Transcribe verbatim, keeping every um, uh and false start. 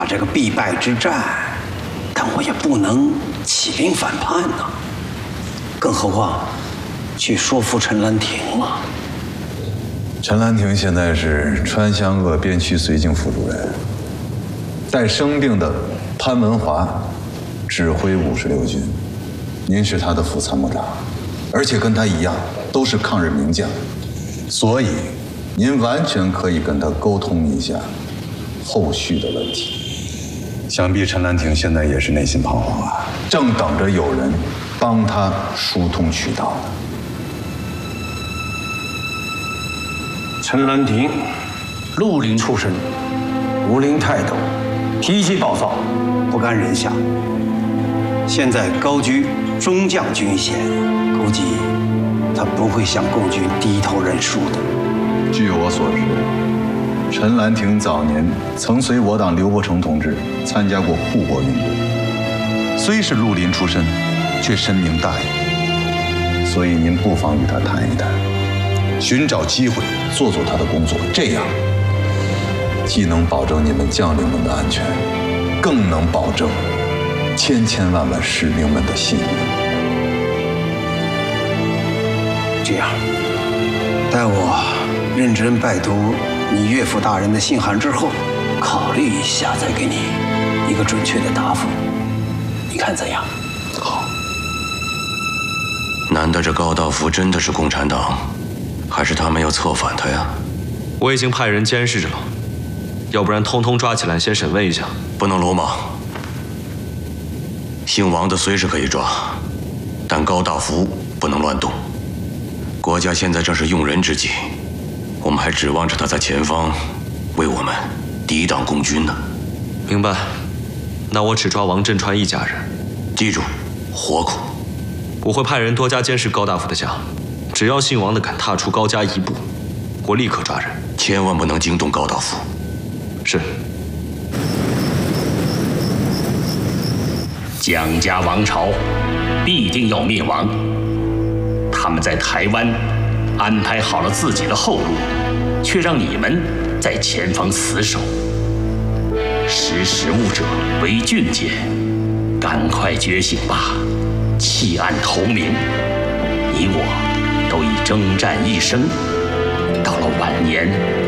这个必败之战，但我也不能起兵反叛呐、啊。更何况去说服陈兰亭了。 陈兰亭现在是川湘鄂边区绥靖副主任，带生病的潘文华指挥五十六军。您是他的副参谋长，而且跟他一样都是抗日名将，所以您完全可以跟他沟通一下后续的问题。想必陈兰亭现在也是内心彷徨啊，正等着有人帮他疏通渠道呢。 陈兰亭，绿林出身，武陵泰斗，脾气暴躁，不甘人下。现在高居中将军衔，估计他不会向共军低头认输的。 据我所知，陈兰亭早年曾随我党刘伯承同志参加过护国运动，虽是绿林出身，却深明大义。所以您不妨与他谈一谈，寻找机会做做他的工作，这样既能保证你们将领们的安全，更能保证千千万万士兵们的性命。 这样，待我认真拜读你岳父大人的信函之后，考虑一下，再给你一个准确的答复。你看怎样？ 好。 难道这高道夫真的是共产党，还是他们要策反他呀？ 我已经派人监视着了，要不然通通抓起来先审问一下。 不能鲁莽。姓王的虽是可以抓，但高大福不能乱动。国家现在正是用人之际，我们还指望着他在前方为我们抵挡共军呢。 明白。那我只抓王振川一家人。 记住，活口。 我会派人多加监视高大夫的家，只要姓王的敢踏出高家一步，我立刻抓人。 千万不能惊动高大夫。 是。 蒋家王朝必定要灭亡，他们在台湾安排好了自己的后路，却让你们在前方死守。识时务者为俊杰，赶快觉醒吧，弃暗投明。你我都已征战一生，到了晚年